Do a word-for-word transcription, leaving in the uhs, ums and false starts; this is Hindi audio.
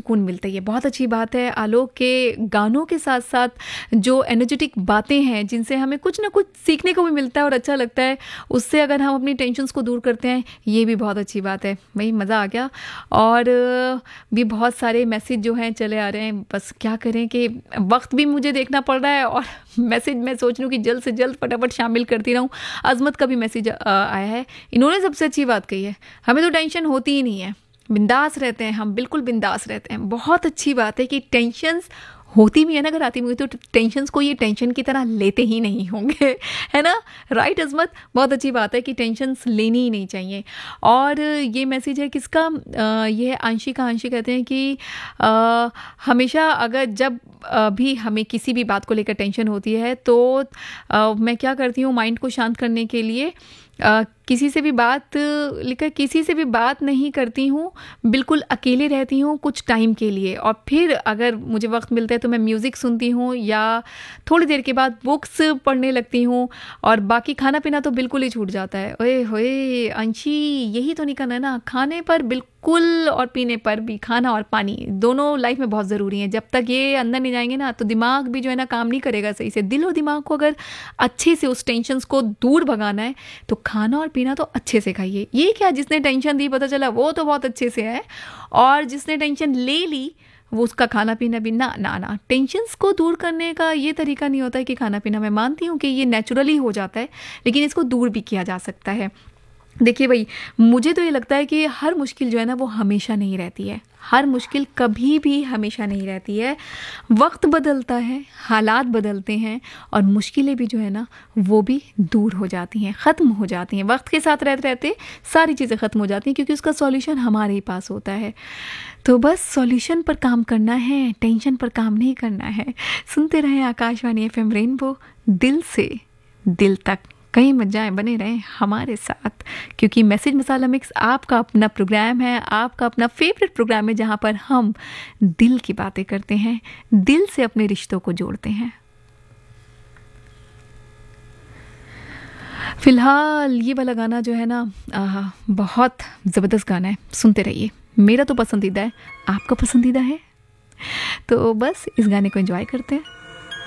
सुकून मिलता ही है। बहुत अच्छी बात है, आलोक के गानों के साथ साथ जो एनर्जेटिक बातें हैं जिनसे हमें कुछ ना कुछ सीखने को भी मिलता है और अच्छा लगता है, उससे अगर हम अपनी टेंशन्स को दूर करते हैं, ये भी बहुत अच्छी बात है। वही मज़ा आ गया। और भी बहुत सारे मैसेज जो हैं चले आ रहे हैं, बस क्या करें कि वक्त भी मुझे देखना पड़ रहा है और मैसेज मैं सोच रही हूँ कि जल्द से जल्द फटाफट शामिल करती रहूँ। अजमत का भी मैसेज आया है, इन्होंने सबसे अच्छी बात कही है, हमें तो टेंशन होती ही नहीं है, बिंदास रहते हैं हम, बिल्कुल बिंदास रहते हैं। बहुत अच्छी बात है कि टेंशन्स होती भी है ना, अगर आती भी तो टेंशन्स को ये टेंशन की तरह लेते ही नहीं होंगे, है ना। राइट अजमत, बहुत अच्छी बात है कि टेंशन्स लेनी ही नहीं चाहिए। और ये मैसेज है किसका, आ, ये है आंशिका। आंशी कहते हैं कि आ, हमेशा अगर जब आ, भी हमें किसी भी बात को लेकर टेंशन होती है तो आ, मैं क्या करती हूँ माइंड को शांत करने के लिए आ, किसी से भी बात लेकर किसी से भी बात नहीं करती हूँ, बिल्कुल अकेले रहती हूँ कुछ टाइम के लिए, और फिर अगर मुझे वक्त मिलता है तो मैं म्यूज़िक सुनती हूँ या थोड़ी देर के बाद बुक्स पढ़ने लगती हूँ, और बाकी खाना पीना तो बिल्कुल ही छूट जाता है। ओए होए अंशी, यही तो नहीं करना है ना, खाने पर बिल्कुल और पीने पर भी, खाना और पानी दोनों लाइफ में बहुत ज़रूरी हैं। जब तक ये अंदर नहीं जाएंगे ना तो दिमाग भी जो है ना काम नहीं करेगा सही से। दिल और दिमाग को अगर अच्छे से उस टेंशन को दूर भगाना है तो खाना और पीना तो अच्छे से खाइए। ये क्या, जिसने टेंशन दी पता चला वो तो बहुत अच्छे से है, और जिसने टेंशन ले ली वो उसका खाना पीना भी ना ना ना। टेंशन्स को दूर करने का ये तरीका नहीं होता है कि खाना पीना, मैं मानती हूँ कि ये नेचुरली हो जाता है, लेकिन इसको दूर भी किया जा सकता है। देखिए भाई, मुझे तो ये लगता है कि हर मुश्किल जो है ना वो हमेशा नहीं रहती है, हर मुश्किल कभी भी हमेशा नहीं रहती है। वक्त बदलता है, हालात बदलते हैं, और मुश्किलें भी जो है ना वो भी दूर हो जाती हैं, ख़त्म हो जाती हैं। वक्त के साथ रहते रहते सारी चीज़ें ख़त्म हो जाती हैं, क्योंकि उसका सॉल्यूशन हमारे ही पास होता है। तो बस सॉल्यूशन पर काम करना है, टेंशन पर काम नहीं करना है। सुनते रहें आकाशवाणी एफ एम रेनबो, दिल से दिल तक। कहीं मत जाएं, बने रहें हमारे साथ, क्योंकि मैसेज मसाला मिक्स आपका अपना प्रोग्राम है, आपका अपना फेवरेट प्रोग्राम है, जहां पर हम दिल की बातें करते हैं, दिल से अपने रिश्तों को जोड़ते हैं। फिलहाल ये वाला गाना जो है ना आ, बहुत ज़बरदस्त गाना है, सुनते रहिए। मेरा तो पसंदीदा है, आपका पसंदीदा है? तो बस इस गाने को एंजॉय करते हैं।